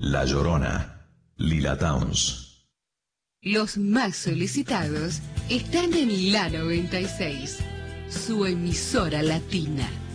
La Llorona, Lila Downs. Los más solicitados están en la 96, su emisora latina.